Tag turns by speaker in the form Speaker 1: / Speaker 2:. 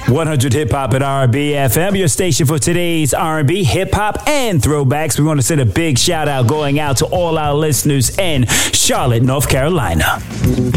Speaker 1: 100 Hip Hop at R&B FM, your station for today's R&B, hip hop, and throwbacks. We want to send a big shout out going out to all our listeners in Charlotte, North Carolina.